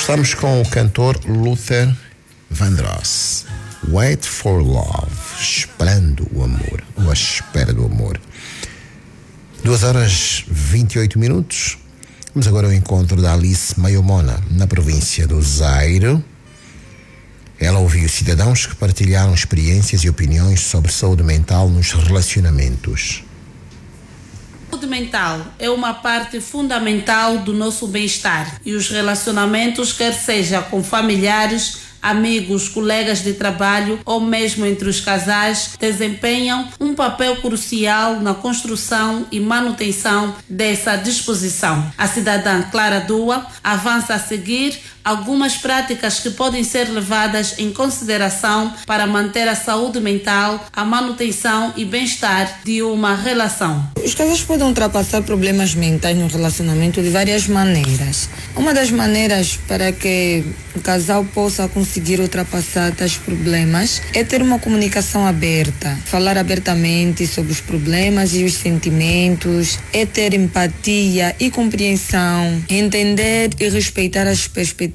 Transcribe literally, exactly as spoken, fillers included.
Estamos com o cantor Luther Vandross. Wait for Love, esperando o amor, ou a espera do amor. duas horas e vinte e oito minutos. Vamos agora ao encontro da Alice Mayomona, na província do Zaire. Ela ouviu cidadãos que partilharam experiências e opiniões sobre saúde mental nos relacionamentos. Saúde mental é uma parte fundamental do nosso bem-estar e os relacionamentos, quer seja com familiares, amigos, colegas de trabalho ou mesmo entre os casais, desempenham um papel crucial na construção e manutenção dessa disposição. A cidadã Clara Dua avança a seguir algumas práticas que podem ser levadas em consideração para manter a saúde mental, a manutenção e bem-estar de uma relação. Os casais podem ultrapassar problemas mentais no relacionamento de várias maneiras. Uma das maneiras para que o casal possa conseguir ultrapassar tais problemas é ter uma comunicação aberta, falar abertamente sobre os problemas e os sentimentos, é ter empatia e compreensão, entender e respeitar as perspectivas